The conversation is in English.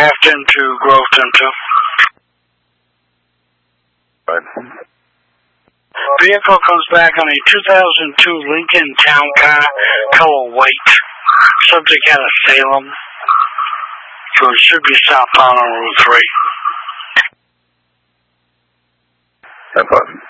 Afton to Groveton to. Right. Vehicle comes back on a 2002 Lincoln Town Car, color white, subject out of Salem, so it should be southbound on Route 3. No problem.